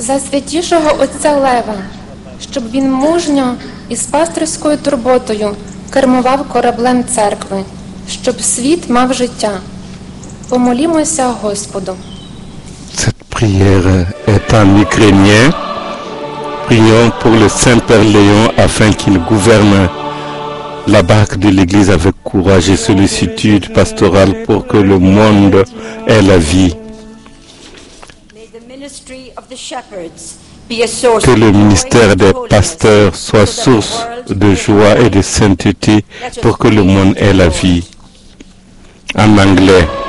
За святішого отця Лева, щоб він мужньо і з пастирською турботою кермував кораблем церкви, щоб світ мав життя. Помолімося Господу. Cette prière est en ukrainien. Prions pour le Saint-Père Léon afin qu'il gouverne la barque de l'Église avec courage et sollicitude pastorale pour que le monde ait la vie. Que le ministère des pasteurs soit source de joie et de sainteté pour que le monde ait la vie. En anglais.